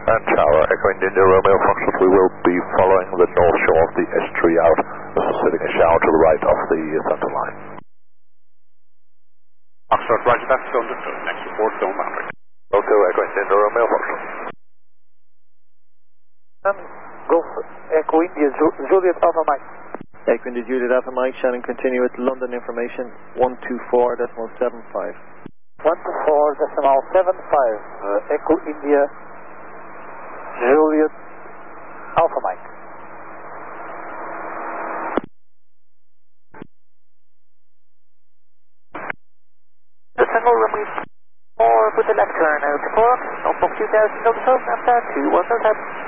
And tower, Echo India Romeo Foxtrot, we will be following the north shore of the estuary out, sitting a shower to the right of the center line. Foxtrot, roger, that's understood. Next report, zone boundary. Okay, Echo India Romeo Foxtrot. Golf Echo India Juliet Alpha Mike. Echo India Juliet Alpha Mike, Shannon continue with London information 124.75. 124.75, Echo India Juliet Alpha Mike. The single runway 4 with the left turn out to 4, on book 2000, after 2107.